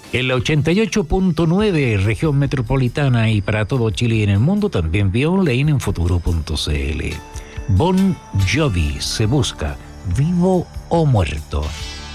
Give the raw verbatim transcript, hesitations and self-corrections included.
El ochenta y ocho punto nueve, región metropolitana y para todo Chile y en el mundo, también vía online en futuro punto cl. Bon Jovi se busca, vivo o muerto.